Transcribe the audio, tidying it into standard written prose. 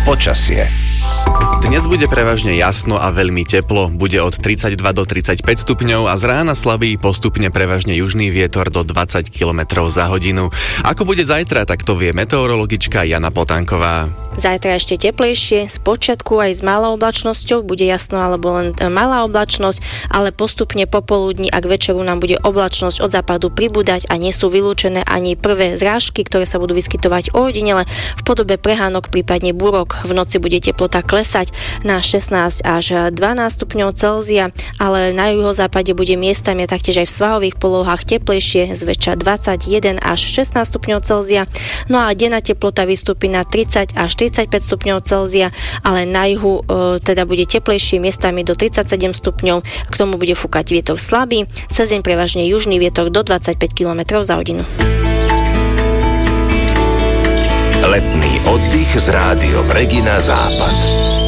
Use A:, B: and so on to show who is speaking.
A: Počasie.
B: Dnes bude prevažne jasno a veľmi teplo. Bude od 32 do 35 stupňov a z rána slabý postupne prevažne južný vietor do 20 km za hodinu. Ako bude zajtra, tak to vie meteorologička Jana Potánková.
C: Zajtra ešte teplejšie, spočiatku aj s malou oblačnosťou, bude jasno alebo len malá oblačnosť, ale postupne popoludní a k večeru nám bude oblačnosť od západu pribúdať a nie sú vylúčené ani prvé zrážky, ktoré sa budú vyskytovať ojedinele v podobe prehánok, prípadne búrok. V noci bude teplota klesať na 16 až 12 stupňov Celzia, ale na juhozápade bude miestami a taktiež aj v svahových polohách teplejšie, zväčša 21 až 16 stupňov Celzia. No a denná teplota vystúpi na 30 až 35 stupňov Celzia, ale na juhu teda bude teplejšie, miestami do 37 stupňov. K tomu bude fúkať vietor slabý, cez deň prevažne južný vietor do 25 km za hodinu.
A: Letný oddych s rádiom Regina Západ.